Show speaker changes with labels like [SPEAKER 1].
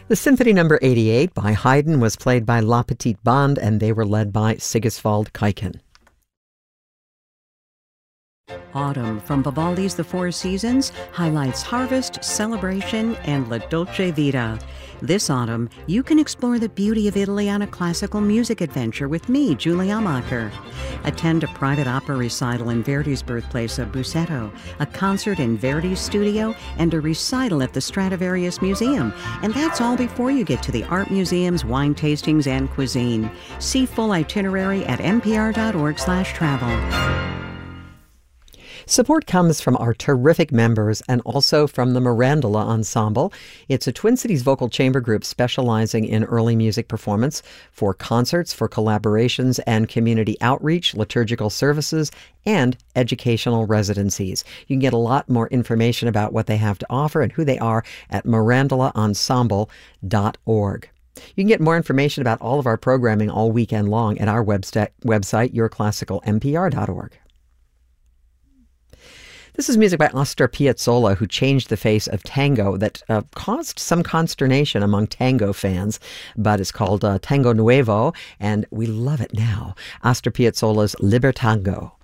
[SPEAKER 1] The Symphony No. 88 by Haydn was played by La Petite Bande, and they were led by Sigiswald Kuiken.
[SPEAKER 2] Autumn from Vivaldi's The Four Seasons highlights harvest, celebration, and La Dolce Vita. This autumn, you can explore the beauty of Italy on a classical music adventure with me, Julie Amacher. Attend a private opera recital in Verdi's birthplace of Busseto, a concert in Verdi's studio, and a recital at the Stradivarius Museum. And that's all before you get to the art museums, wine tastings, and cuisine. See full itinerary at npr.org/travel.
[SPEAKER 1] Support comes from our terrific members and also from the Mirandola Ensemble. It's a Twin Cities vocal chamber group specializing in early music performance for concerts, for collaborations and community outreach, liturgical services, and educational residencies. You can get a lot more information about what they have to offer and who they are at mirandolaensemble.org. You can get more information about all of our programming all weekend long at our website, yourclassicalmpr.org. This is music by Astor Piazzolla, who changed the face of tango that caused some consternation among tango fans, but it's called Tango Nuevo, and we love it now. Astor Piazzolla's Libertango.